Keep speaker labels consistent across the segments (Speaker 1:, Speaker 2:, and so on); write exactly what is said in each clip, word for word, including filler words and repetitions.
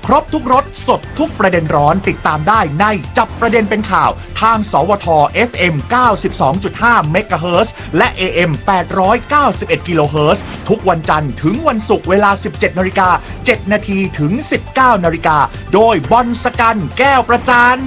Speaker 1: ครบทุกรสสดทุกประเด็นร้อนติดตามได้ในจับประเด็นเป็นข่าวทางสวท เอฟ เอ็ม เก้าสิบสองจุดห้า เมกะเฮิรตซ์และ เอ เอ็ม แปดร้อยเก้าสิบเอ็ด กิโลเฮิรตซ์ทุกวันจันทร์ถึงวันศุกร์เวลา สิบเจ็ดนาฬิกาเจ็ดนาทีถึง สิบเก้านาฬิกาโดยบอลสกันแก้วประจัน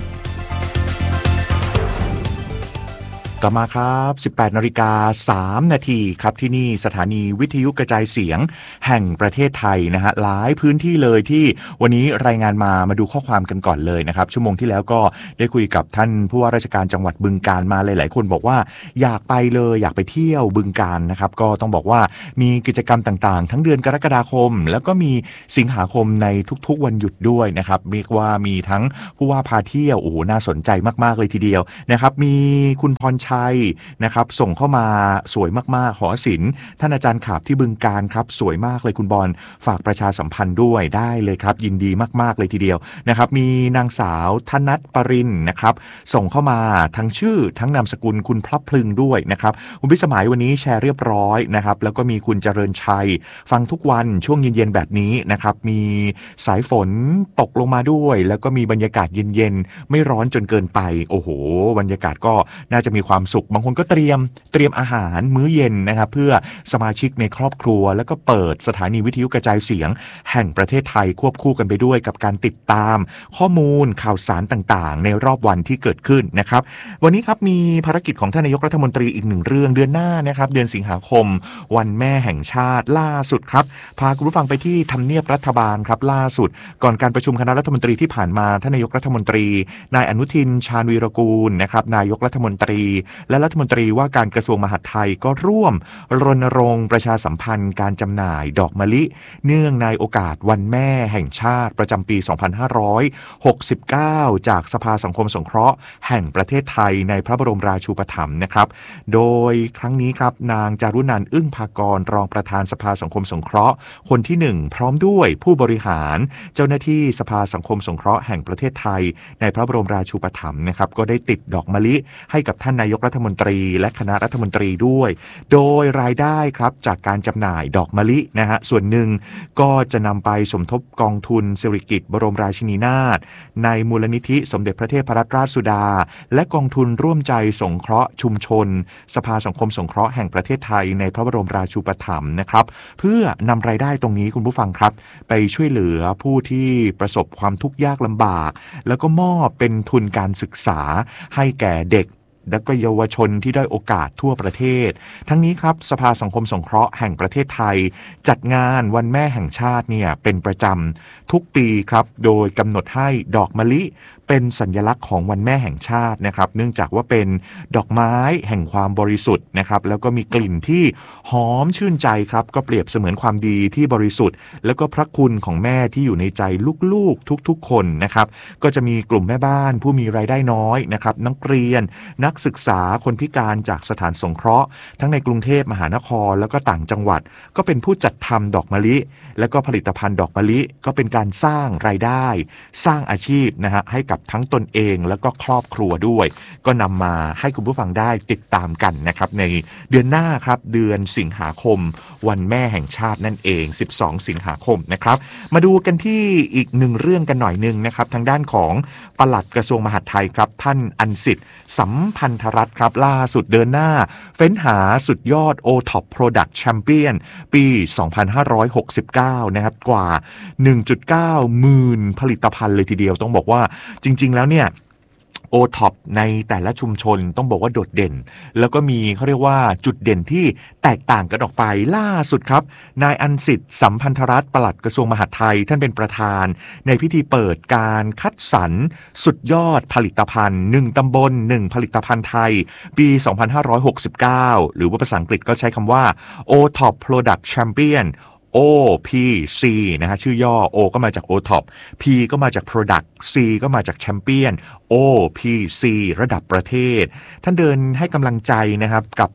Speaker 1: กลับมาครับ สิบแปดนาฬิกาสามนาทีครับที่นี่สถานีวิทยุกระจายเสียงแห่งประเทศไทยนะฮะหลายพื้นที่เลยที่วันนี้รายงานมามาดูข้อความกันก่อนเลยนะครับชั่วโมงที่แล้วก็ได้คุยกับท่านผู้ว่าราชการจังหวัดบึงกาฬมาหลายๆคนบอกว่าอยากไปเลยอยากไปเที่ยวบึงกาฬนะครับก็ต้องบอกว่ามีกิจกรรมต่างๆทั้งเดือนกรกฎาคมแล้วก็มีสิงหาคมในทุกๆวันหยุดด้วยนะครับเรียกว่ามีทั้งผู้ว่าพาเที่ยวโอ้โหน่าสนใจมากๆเลยทีเดียวนะครับมีคุณพรชัยนะครับส่งเข้ามาสวยมากๆหอศิลป์ท่านอาจารย์ขาบที่บึงกาฬครับสวยมากเลยคุณบอลฝากประชาสัมพันธ์ด้วยได้เลยครับยินดีมากๆเลยทีเดียวนะครับมีนางสาวธนัทปรินนะครับส่งเข้ามาทั้งชื่อทั้งนามสกุลคุณพลับพลึงด้วยนะครับคุณพิสมัยวันนี้แชร์เรียบร้อยนะครับแล้วก็มีคุณเจริญชัยฟังทุกวันช่วงเย็นๆแบบนี้นะครับมีสายฝนตกลงมาด้วยแล้วก็มีบรรยากาศเย็นๆไม่ร้อนจนเกินไปโอ้โหบรรยากาศก็น่าจะมีความสุขบางคนก็เตรียมเตรียมอาหารมื้อเย็นนะครับเพื่อสมาชิกในครอบครัวแล้วก็เปิดสถานีวิทยุกระจายเสียงแห่งประเทศไทยควบคู่กันไปด้วยกับการติดตามข้อมูลข่าวสารต่างๆในรอบวันที่เกิดขึ้นนะครับวันนี้ครับมีภารกิจของท่านนายกรัฐมนตรีอีกหนึ่งเรื่องเดือนหน้านะครับเดือนสิงหาคมวันแม่แห่งชาติล่าสุดครับพาคุณผู้ฟังไปที่ทำเนียบรัฐบาลครับล่าสุดก่อนการประชุมคณะรัฐมนตรีที่ผ่านมาท่านนายกรัฐมนตรีนายอนุทินชาญวีรกูลนะครับนายกรัฐมนตรีและรัฐมนตรีว่าการกระทรวงมหาดไทยก็ร่วมรณรงค์ประชาสัมพันธ์การจำหน่ายดอกมะลิเนื่องในโอกาสวันแม่แห่งชาติประจำปีสองพันห้าร้อยหกสิบเก้าจากสภาสังคมสงเคราะห์แห่งประเทศไทยในพระบรมราชูปถัมภ์นะครับโดยครั้งนี้ครับนางจารุนันท์อึ้งภากรรองประธานสภาสังคมสงเคราะห์คนที่หนึ่งพร้อมด้วยผู้บริหารเจ้าหน้าที่สภาสังคมสงเคราะห์แห่งประเทศไทยในพระบรมราชูปถัมภ์นะครับก็ได้ติดดอกมะลิให้กับท่านนายกรัฐมนตรีและคณะรัฐมนตรีด้วยโดยรายได้ครับจากการจำหน่ายดอกมะลินะฮะส่วนหนึ่งก็จะนำไปสมทบกองทุนสิริกิติ์บรมราชินีนาถในมูลนิธิสมเด็จพระเทพรัตนราชสุดาและกองทุนร่วมใจสงเคราะห์ชุมชนสภาสังคมสงเคราะห์แห่งประเทศไทยในพระบรมราชูปถัมภ์นะครับเพื่อนำรายได้ตรงนี้คุณผู้ฟังครับไปช่วยเหลือผู้ที่ประสบความทุกข์ยากลำบากแล้วก็มอบเป็นทุนการศึกษาให้แก่เด็กและก็เยาวชนที่ได้โอกาสทั่วประเทศทั้งนี้ครับสภาสังคมสงเคราะห์แห่งประเทศไทยจัดงานวันแม่แห่งชาติเนี่ยเป็นประจำทุกปีครับโดยกำหนดให้ดอกมะลิเป็นสัญลักษณ์ของวันแม่แห่งชาตินะครับเนื่องจากว่าเป็นดอกไม้แห่งความบริสุทธิ์นะครับแล้วก็มีกลิ่นที่หอมชื่นใจครับก็เปรียบเสมือนความดีที่บริสุทธิ์แล้วก็พระคุณของแม่ที่อยู่ในใจลูกๆทุกๆคนนะครับก็จะมีกลุ่มแม่บ้านผู้มีรายได้น้อยนะครับนักเรียนนักศึกษาคนพิการจากสถานสงเคราะห์ทั้งในกรุงเทพมหานครแล้วก็ต่างจังหวัดก็เป็นผู้จัดทำดอกมะลิแล้วก็ผลิตภัณฑ์ดอกมะลิก็เป็นการสร้างรายได้สร้างอาชีพนะฮะให้กับทั้งตนเองแล้วก็ครอบครัวด้วยก็นำมาให้คุณผู้ฟังได้ติดตามกันนะครับในเดือนหน้าครับเดือนสิงหาคมวันแม่แห่งชาตินั่นเองสิบสองสิงหาคมนะครับมาดูกันที่อีกหนึ่งเรื่องกันหน่อยนึงนะครับทางด้านของปลัดกระทรวงมหาดไทยครับท่านอันสิทธิ์สัมพันธรัตน์ครับล่าสุดเดินหน้าเฟ้นหาสุดยอด โอ ท็อป Product Champion ปีสองพันห้าร้อยหกสิบเก้านะครับกว่า หนึ่งจุดเก้า หมื่นผลิตภัณฑ์เลยทีเดียวต้องบอกว่าจริงๆแล้วเนี่ยโอ ท็อป ในแต่ละชุมชนต้องบอกว่าโดดเด่นแล้วก็มีเขาเรียกว่าจุดเด่นที่แตกต่างกันออกไปล่าสุดครับนายอันสิทธิ์สัมพันธรัตน์ปลัดกระทรวงมหาดไทยท่านเป็นประธานในพิธีเปิดการคัดสรรสุดยอดผลิตภัณฑ์หนึ่งตำบลหนึ่งผลิตภัณฑ์ไทยปีสองพันห้าร้อยหกสิบเก้าหรือว่าภาษาอังกฤษก็ใช้คำว่า โอ ท็อป Product Championโอ พี ซี นะฮะชื่อย่อ O ก็มาจาก โอ ท็อป P ก็มาจาก Product C ก็มาจาก Champion โอ พี ซี ระดับประเทศท่านเดินให้กำลังใจนะครับกับ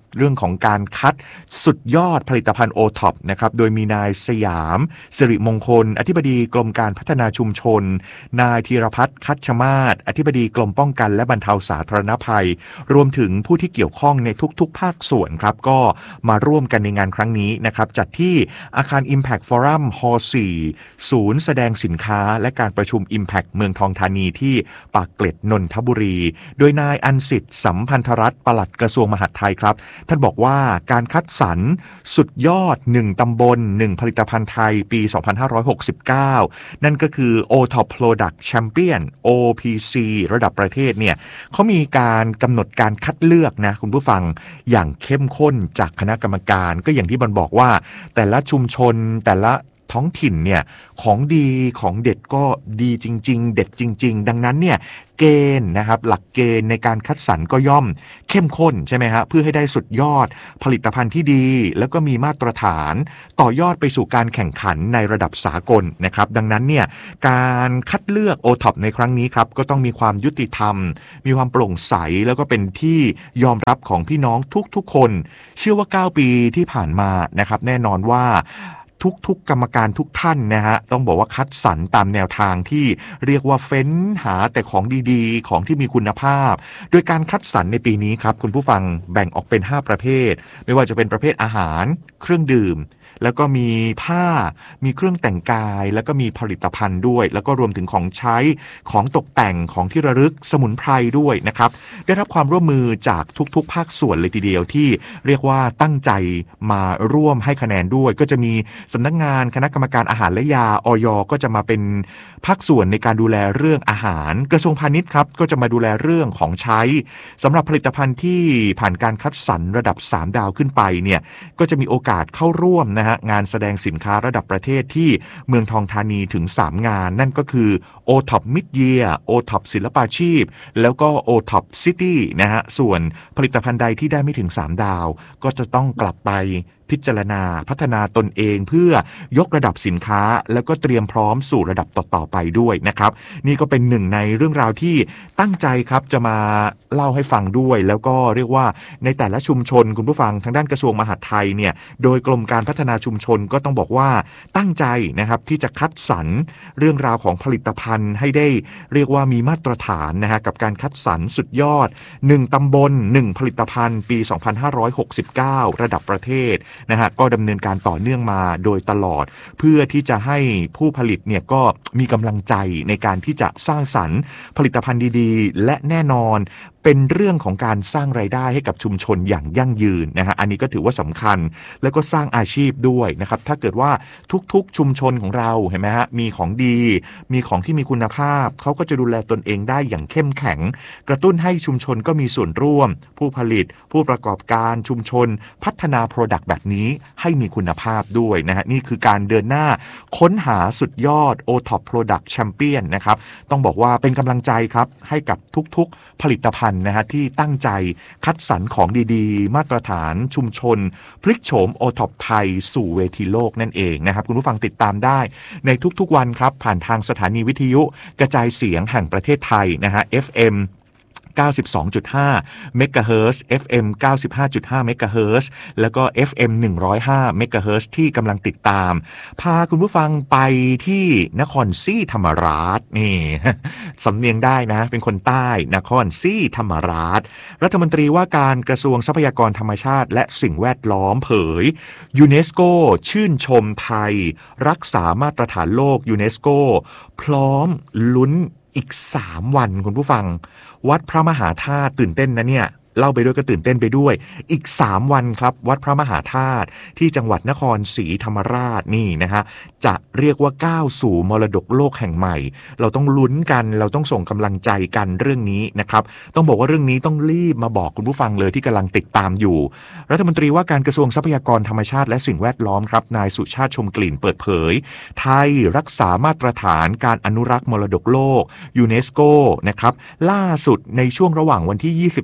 Speaker 1: เรื่องของการคัดสุดยอดผลิตภัณฑ์ โอ ท็อป นะครับโดยมีนายสยามสิริมงคลอธิบดีกรมการพัฒนาชุมชนนายธีรพัฒน์คัชมาศอธิบดีกรมป้องกันและบรรเทาสาธารณภัยรวมถึงผู้ที่เกี่ยวข้องในทุกๆภาคส่วนครับก็มาร่วมกันในงานครั้งนี้นะครับจัดที่อาคาร Impact Forum ฮอ สี่ ศูนย์แสดงสินค้าและการประชุม Impact เมืองทองธานีที่ปากเกร็ดนนทบุรีโดยนายอันสิทธิ์สัมพันธรัตน์ปลัดกระทรวงมหาดไทยครับท่านบอกว่าการคัดสรรสุดยอดหนึ่งตำบลหนึ่งผลิตภัณฑ์ไทยปีสองพันห้าร้อยหกสิบเก้านั่นก็คือ โอ ท็อป Product Champion โอ พี ซี ระดับประเทศเนี่ยเขามีการกำหนดการคัดเลือกนะคุณผู้ฟังอย่างเข้มข้นจากคณะกรรมการก็อย่างที่บรรบอกว่าแต่ละชุมชนแต่ละท้องถิ่นเนี่ยของดีของเด็ดก็ดีจริงๆเด็ดจริงๆดังนั้นเนี่ยเกณฑ์นะครับหลักเกณฑ์ในการคัดสรรก็ย่อมเข้มข้นใช่ไหมฮะเพื่อให้ได้สุดยอดผลิตภัณฑ์ที่ดีแล้วก็มีมาตรฐานต่อยอดไปสู่การแข่งขันในระดับสากลนะครับดังนั้นเนี่ยการคัดเลือก โอ ท็อป ในครั้งนี้ครับก็ต้องมีความยุติธรรมมีความโปร่งใสแล้วก็เป็นที่ยอมรับของพี่น้องทุกๆคนเชื่อว่าเก้าปีที่ผ่านมานะครับแน่นอนว่าทุกๆกรรมการทุกท่านนะฮะต้องบอกว่าคัดสรรตามแนวทางที่เรียกว่าเฟ้นหาแต่ของดีๆของที่มีคุณภาพโดยการคัดสรรในปีนี้ครับคุณผู้ฟังแบ่งออกเป็นห้าประเภทไม่ว่าจะเป็นประเภทอาหารเครื่องดื่มแล้วก็มีผ้ามีเครื่องแต่งกายแล้วก็มีผลิตภัณฑ์ด้วยแล้วก็รวมถึงของใช้ของตกแต่งของที่ระลึกสมุนไพรด้วยนะครับได้รับความร่วมมือจากทุกๆภาคส่วนเลยทีเดียวที่เรียกว่าตั้งใจมาร่วมให้คะแนนด้วยก็จะมีสำนักงานคณะกรรมการอาหารและยาอย.ก็จะมาเป็นภาคส่วนในการดูแลเรื่องอาหารกระทรวงพาณิชย์ครับก็จะมาดูแลเรื่องของใช้สำหรับผลิตภัณฑ์ที่ผ่านการคัดสรรระดับสามดาวขึ้นไปเนี่ยก็จะมีโอกาสเข้าร่วมนะฮะงานแสดงสินค้าระดับประเทศที่เมืองทองธานีถึงสามงานนั่นก็คือ โอ ท็อป Mid Year โอ ท็อป ศิลปาชีพแล้วก็ โอ ท็อป City นะฮะส่วนผลิตภัณฑ์ใดที่ได้ไม่ถึงสามดาวก็จะต้องกลับไปพิจารณาพัฒนาตนเองเพื่อยกระดับสินค้าแล้วก็เตรียมพร้อมสู่ระดับต่อๆไปด้วยนะครับนี่ก็เป็นหนึ่งในเรื่องราวที่ตั้งใจครับจะมาเล่าให้ฟังด้วยแล้วก็เรียกว่าในแต่ละชุมชนคุณผู้ฟังทางด้านกระทรวงมหาดไทยเนี่ยโดยกรมการพัฒนาชุมชนก็ต้องบอกว่าตั้งใจนะครับที่จะคัดสรรเรื่องราวของผลิตภัณฑ์ให้ได้เรียกว่ามีมาตรฐานนะฮะกับการคัดสรรสุดยอดหนึ่งตำบลหนึ่งผลิตภัณฑ์ปีสองพันห้าร้อยหกสิบเก้าระดับประเทศนะฮะก็ดำเนินการต่อเนื่องมาโดยตลอดเพื่อที่จะให้ผู้ผลิตเนี่ยก็มีกำลังใจในการที่จะสร้างสรรค์ผลิตภัณฑ์ดีๆและแน่นอนเป็นเรื่องของการสร้างรายได้ให้กับชุมชนอย่างยั่งยืนนะฮะอันนี้ก็ถือว่าสำคัญแล้วก็สร้างอาชีพด้วยนะครับถ้าเกิดว่าทุกๆชุมชนของเราเห็นไหมฮะมีของดีมีของที่มีคุณภาพเขาก็จะดูแลตนเองได้อย่างเข้มแข็งกระตุ้นให้ชุมชนก็มีส่วนร่วมผู้ผลิตผู้ประกอบการชุมชนพัฒนา Product แบบนี้ให้มีคุณภาพด้วยนะฮะนี่คือการเดินหน้าค้นหาสุดยอด โอ ท็อป Product Champion นะครับต้องบอกว่าเป็นกำลังใจครับให้กับทุกๆผลิตภัณฑ์นะฮะที่ตั้งใจคัดสรรของดีๆมาตรฐานชุมชนพลิกโฉม โอ ท็อป ไทยสู่เวทีโลกนั่นเองนะครับคุณผู้ฟังติดตามได้ในทุกๆวันครับผ่านทางสถานีวิทยุกระจายเสียงแห่งประเทศไทยนะฮะ เอฟ เอ็มเก้าสิบสองจุดห้า เมกะเฮิรตซ์ เอฟ เอ็ม เก้าสิบห้าจุดห้า เมกะเฮิรตซ์แล้วก็ เอฟ เอ็ม หนึ่งร้อยห้า เมกะเฮิรตซ์ที่กำลังติดตามพาคุณผู้ฟังไปที่นครศรีธรรมราชนี่ สำเนียงได้นะเป็นคนใต้นครศรีธรรมราชรัฐมนตรีว่าการกระทรวงทรัพยากรธรรมชาติและสิ่งแวดล้อมเผยยูเนสโกชื่นชมไทยรักษามาตรฐานโลกยูเนสโกพร้อมลุ้นอีกสามวันคุณผู้ฟังวัดพระมหาธาตุตื่นเต้นนะเนี่ยเล่าไปด้วยก็ตื่นเต้นไปด้วยอีกสามวันครับวัดพระมหาธาตุที่จังหวัดนครศรีธรรมราชนี่นะฮะจะเรียกว่าก้าวสู่มรดกโลกแห่งใหม่เราต้องลุ้นกันเราต้องส่งกำลังใจกันเรื่องนี้นะครับต้องบอกว่าเรื่องนี้ต้องรีบมาบอกคุณผู้ฟังเลยที่กำลังติดตามอยู่รัฐมนตรีว่าการกระทรวงทรัพยากรธรรมชาติและสิ่งแวดล้อมครับนายสุชาติชมกลิ่นเปิดเผยไทยรักษามาตรฐานการอนุรักษ์มรดกโลกยูเนสโกนะครับล่าสุดในช่วงระหว่างวันที่ยี่สิบเอ็ด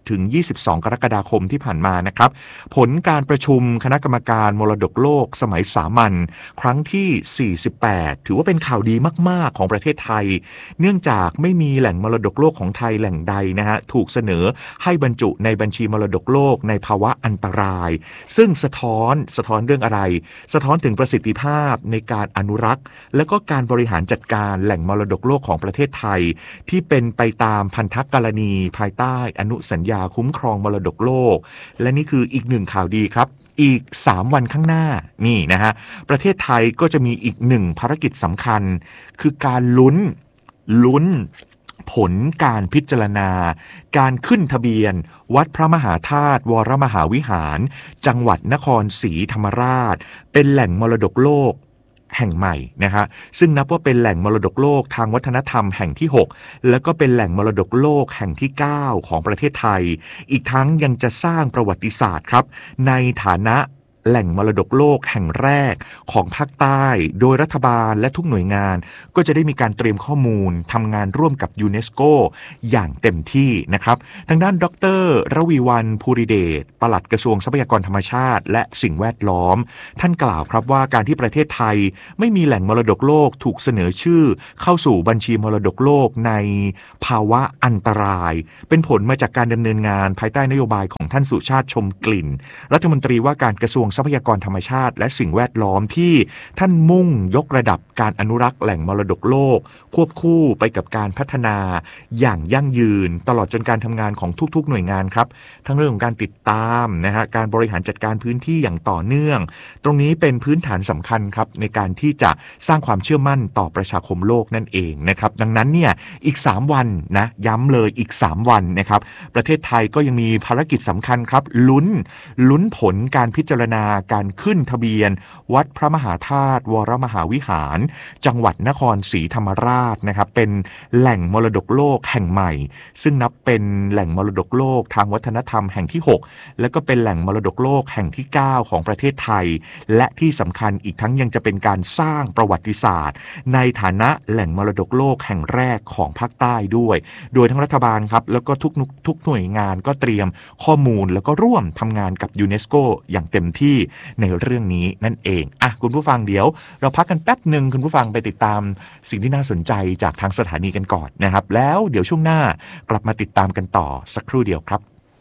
Speaker 1: ถึงยี่สิบสองกรกฎาคมที่ผ่านมานะครับผลการประชุมคณะกรรมการมรดกโลกสมัยสามัญครั้งที่สี่สิบแปดถือว่าเป็นข่าวดีมากๆของประเทศไทยเนื่องจากไม่มีแหล่งมรดกโลกของไทยแหล่งใดนะฮะถูกเสนอให้บรรจุในบัญชีมรดกโลกในภาวะอันตรายซึ่งสะท้อนสะท้อนเรื่องอะไรสะท้อนถึงประสิทธิภาพในการอนุรักษ์และก็การบริหารจัดการแหล่งมรดกโลกของประเทศไทยที่เป็นไปตามพันธกรณีภายใต้อนุสัญญาคุ้มครองมรดกโลกและนี่คืออีกหนึ่งข่าวดีครับอีกสามวันข้างหน้านี่นะฮะประเทศไทยก็จะมีอีกหนึ่งภารกิจสำคัญคือการลุ้นลุ้นผลการพิจารณาการขึ้นทะเบียนวัดพระมหาธาตุวรมหาวิหารจังหวัดนครศรีธรรมราชเป็นแหล่งมรดกโลกแห่งใหม่นะฮะซึ่งนับว่าเป็นแหล่งมรดกโลกทางวัฒนธรรมแห่งที่หกแล้วก็เป็นแหล่งมรดกโลกแห่งที่เก้าของประเทศไทยอีกทั้งยังจะสร้างประวัติศาสตร์ครับในฐานะแหล่งมรดกโลกแห่งแรกของภาคใต้โดยรัฐบาลและทุกหน่วยงานก็จะได้มีการเตรียมข้อมูลทำงานร่วมกับยูเนสโกอย่างเต็มที่นะครับทางด้านดร.ระวีวรรณภูริเดชปลัดกระทรวงทรัพยากรธรรมชาติและสิ่งแวดล้อมท่านกล่าวครับว่าการที่ประเทศไทยไม่มีแหล่งมรดกโลกถูกเสนอชื่อเข้าสู่บัญชีมรดกโลกในภาวะอันตรายเป็นผลมาจากการดำเนินงานภายใต้นโยบายของท่านสุชาติชมกลิ่นรัฐมนตรีว่าการกระทรวงทรัพยากรธรรมชาติและสิ่งแวดล้อมที่ท่านมุ่งยกระดับการอนุรักษ์แหล่งมรดกโลกควบคู่ไปกับการพัฒนาอย่างยั่งยืนตลอดจนการทำงานของทุกๆหน่วยงานครับทั้งเรื่องของการติดตามนะฮะการบริหารจัดการพื้นที่อย่างต่อเนื่องตรงนี้เป็นพื้นฐานสำคัญครับในการที่จะสร้างความเชื่อมั่นต่อประชาคมโลกนั่นเองนะครับดังนั้นเนี่ยอีกสามวันนะย้ำเลยอีกสามวันนะครับประเทศไทยก็ยังมีภารกิจสำคัญครับลุ้นลุ้นผลการพิจารณาการขึ้นทะเบียนวัดพระมหาธาตุวรมหาวิหารจังหวัดนครศรีธรรมราชนะครับเป็นแหล่งมรดกโลกแห่งใหม่ซึ่งนับเป็นแหล่งมรดกโลกทางวัฒนธรรมแห่งที่หกและก็เป็นแหล่งมรดกโลกแห่งที่เก้าของประเทศไทยและที่สำคัญอีกทั้งยังจะเป็นการสร้างประวัติศาสตร์ในฐานะแหล่งมรดกโลกแห่งแรกของภาคใต้ด้วยโดยทั้งรัฐบาลครับแล้วก็ทุกทุกหน่วยงานก็เตรียมข้อมูลแล้วก็ร่วมทำงานกับยูเนสโกอย่างเต็มที่ในเรื่องนี้นั่นเองอ่ะคุณผู้ฟังเดี๋ยวเราพักกันแป๊บหนึ่งคุณผู้ฟังไปติดตามสิ่งที่น่าสนใจจากทางสถานีกันก่อนนะครับแล้วเดี๋ยวช่วงหน้ากลับมาติดตามกันต่อสักครู่เดียวครับ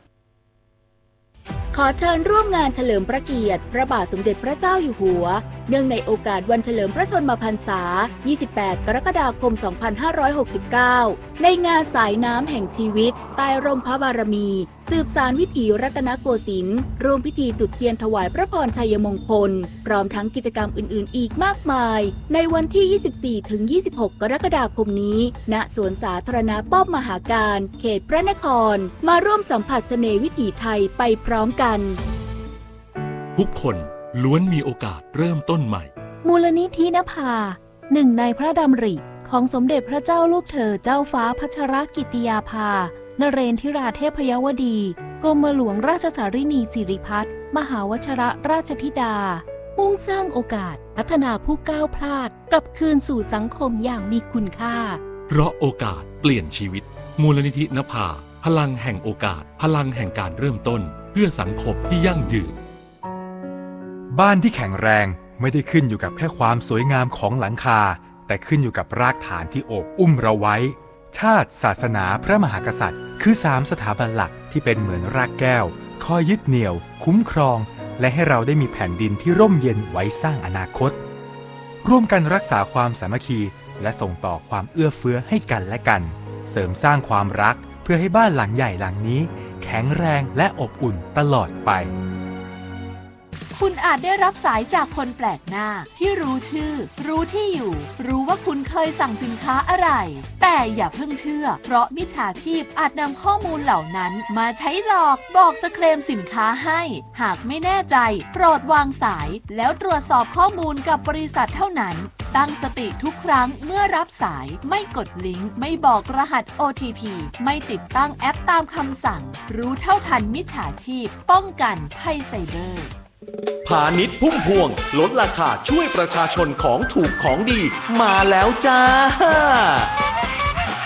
Speaker 2: ขอเชิญร่วมงานเฉลิมพระเกียรติพระบาทสมเด็จพระเจ้าอยู่หัวเนื่องในโอกาสวันเฉลิมพระชนมพรรษายี่สิบแปดกรกฎาคมสองพันห้าร้อยหกสิบเก้าในงานสายน้ำแห่งชีวิตใต้ร่มพระบารมีสืบสานวิถีรัตนโกสินทร์ร่วมพิธีจุดเทียนถวายพระพรชัยมงคลพร้อมทั้งกิจกรรมอื่นๆอีกมากมายในวันที่ ยี่สิบสี่ถึงยี่สิบหก กรกฎาคมนี้ณสวนสาธารณะป้อมมหาการเขตพระนครมาร่วมสัมผัสเสน่ห์วิถีไทยไปพร้อมกัน
Speaker 3: ทุกคนล้วนมีโอกาสเริ่มต้นใหม่
Speaker 4: มูลนิธินภาหนึ่งในพระดำริของสมเด็จพระเจ้าลูกเธอเจ้าฟ้าพัชรกิติยาภานเรนทิราเทพยวดีกรมหลวงราชสารินีสิริพัฒน์มหาวชิรราชธิดามุ่งสร้างโอกาสพัฒนาผู้ก้าวพลาดกลับคืนสู่สังคมอย่างมีคุณค่า
Speaker 3: เพราะโอกาสเปลี่ยนชีวิตมูลนิธินภาพลังแห่งโอกาสพลังแห่งการเริ่มต้นเพื่อสังคมที่ยั่งยืน
Speaker 5: บ้านที่แข็งแรงไม่ได้ขึ้นอยู่กับแค่ความสวยงามของหลังคาแต่ขึ้นอยู่กับรากฐานที่โอบอุ้มเราไว้ชาติศาสนาพระมหากษัตริย์คือสามสถาบันหลักที่เป็นเหมือนรากแก้วคอยยึดเหนี่ยวคุ้มครองและให้เราได้มีแผ่นดินที่ร่มเย็นไว้สร้างอนาคตร่วมกันรักษาความสามัคคีและส่งต่อความเอื้อเฟื้อให้กันและกันเสริมสร้างความรักเพื่อให้บ้านหลังใหญ่หลังนี้แข็งแรงและอบอุ่นตลอดไป
Speaker 6: คุณอาจได้รับสายจากคนแปลกหน้าที่รู้ชื่อรู้ที่อยู่รู้ว่าคุณเคยสั่งสินค้าอะไรแต่อย่าเพิ่งเชื่อเพราะมิจฉาชีพอาจนำข้อมูลเหล่านั้นมาใช้หลอกบอกจะเคลมสินค้าให้หากไม่แน่ใจโปรดวางสายแล้วตรวจสอบข้อมูลกับบริษัทเท่านั้นตั้งสติทุกครั้งเมื่อรับสายไม่กดลิงก์ไม่บอกรหัส โอ ที พี ไม่ติดตั้งแอปตามคำสั่งรู้เท่าทันมิจฉาชีพป้องกันภัยไซเบอร์
Speaker 7: พาณิชย์พุ่มพวงลดราคาช่วยประชาชนของถูกของดีมาแล้วจ้า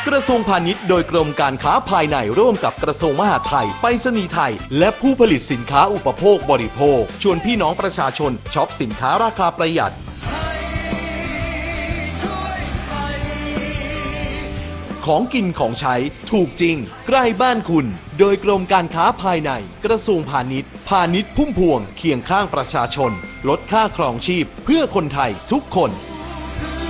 Speaker 7: กระทรวงพาณิชย์โดยกรมการค้าภายในร่วมกับกระทรวงมหาดไทยไปรษณีย์ไทยและผู้ผลิตสินค้าอุปโภคบริโภคชวนพี่น้องประชาชนช็อปสินค้าราคาประหยัดของกินของใช้ถูกจริงใกล้บ้านคุณโดยกรมการค้าภายในกระทรวงพาณิชย์พาณิชย์พุ่มพวงเคียงข้างประชาชนลดค่าครองชีพเพื่อคนไทยทุกคน